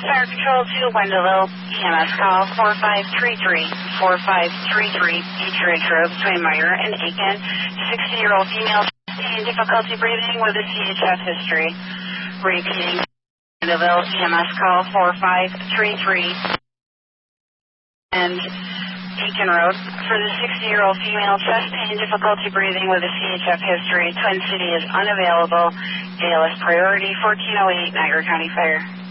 Fire Control to Wendellville, EMS call 4533-4533, Beach Road between Meyer and Aiken. 60-year-old female in difficulty breathing with a CHF history. Repeating, Wendellville, EMS call 4533 and Aiken Road for the 60-year-old female, chest pain, difficulty breathing with a CHF history. Twin City is unavailable. ALS priority 1408, Niagara County Fire.